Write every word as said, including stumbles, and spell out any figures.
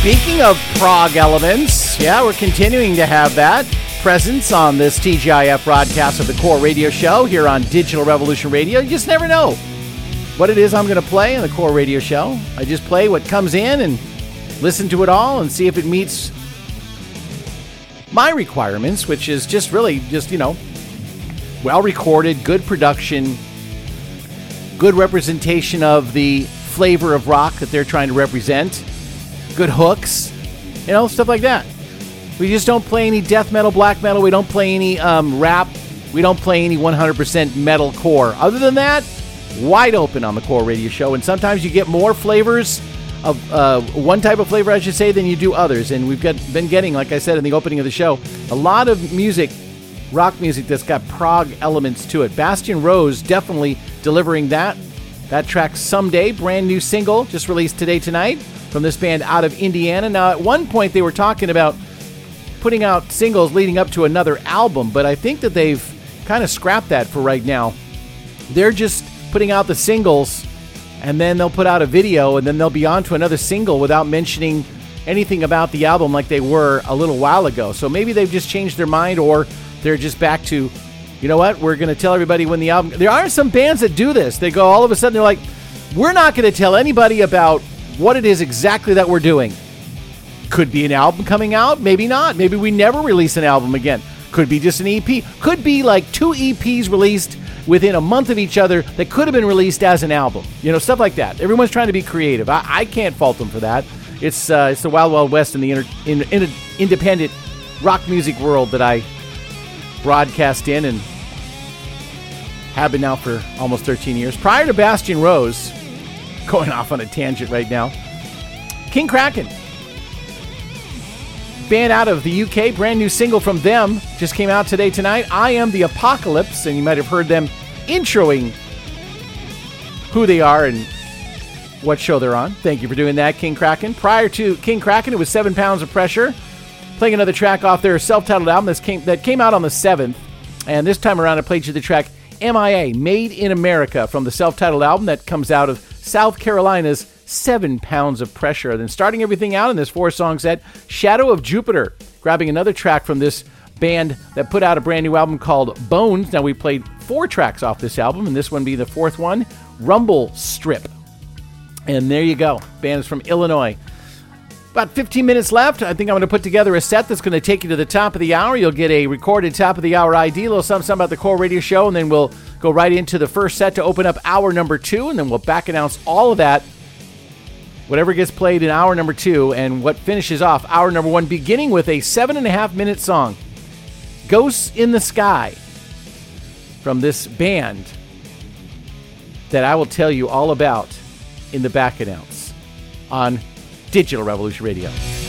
Speaking of prog elements, yeah, we're continuing to have that presence on this T G I F broadcast of the Core Radio Show here on Digital Revolution Radio. You just never know what it is I'm going to play in the Core Radio Show. I just play what comes in and listen to it all and see if it meets my requirements, which is just really just, you know, well-recorded, good production, good representation of the flavor of rock that they're trying to represent, good hooks, you know, stuff like that. We just don't play any death metal, black metal. We don't play any um, rap. We don't play any one hundred percent metal core. Other than that, wide open on the Core Radio Show. And sometimes you get more flavors of uh, one type of flavor, I should say, than you do others. And we've got been getting, like I said in the opening of the show, a lot of music, rock music that's got prog elements to it. Bastion Rose definitely delivering that. That track, Someday, brand new single, just released today, tonight, from this band out of Indiana. Now, at one point, they were talking about putting out singles leading up to another album, but I think that they've kind of scrapped that for right now. They're just putting out the singles, and then they'll put out a video, and then they'll be on to another single without mentioning anything about the album like they were a little while ago. So maybe they've just changed their mind, or they're just back to, you know what, we're going to tell everybody when the album... There are some bands that do this. They go all of a sudden, they're like, we're not going to tell anybody about what it is exactly that we're doing. Could be an album coming out, maybe not. Maybe we never release an album again. Could be just an E P. Could be like two E Ps released within a month of each other that could have been released as an album. You know, stuff like that. Everyone's trying to be creative. I, I can't fault them for that. It's uh, it's the Wild Wild West in the inter, in, in independent rock music world that I broadcast in and have been now for almost thirteen years. Prior to Bastion Rose, going off on a tangent right now, King Kraken. Band out of the U K, brand new single from them just came out today, tonight. I Am the Apocalypse, and you might have heard them introing who they are and what show they're on. Thank you for doing that, King Kraken. Prior to King Kraken, it was Seven Pounds of Pressure, playing another track off their self-titled album that came, that came out on the seventh, and this time around I played you the track M I A, Made in America, from the self-titled album that comes out of South Carolina's Seven Pounds of Pressure. Then starting everything out in this four-song set, Shadow of Jupiter, grabbing another track from this band that put out a brand new album called Bones. Now, we played four tracks off this album, and this one being the fourth one, Rumble Strip. And there you go. Band is from Illinois. About fifteen minutes left. I think I'm going to put together a set that's going to take you to the top of the hour. You'll get a recorded top of the hour I D, a little something, something about the Core Radio Show, and then we'll go right into the first set to open up hour number two, and then we'll back announce all of that, whatever gets played in hour number two, and what finishes off hour number one, beginning with a seven and a half minute song, Ghosts in the Sky, from this band that I will tell you all about in the back announce on Digital Revolution Radio.